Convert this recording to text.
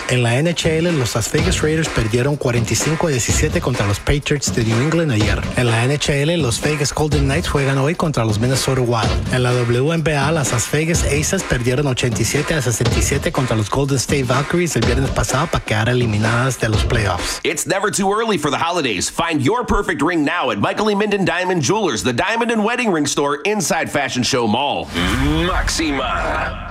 En la NHL, los Las Vegas Raiders perdieron 45-17 contra los Patriots de New England ayer. En la NHL, los Vegas Golden Knights juegan hoy contra los Minnesota Wild. En la WNBA, las Las Vegas Aces perdieron 87-67 contra los Golden State Valkyries el viernes pasado para quedar eliminadas de los playoffs. It's never too early for the holidays. Find your perfect ring now at Michael E. Minden Diamond Jewelers, the diamond and wedding ring store inside Fashion Show Mall. Máxima.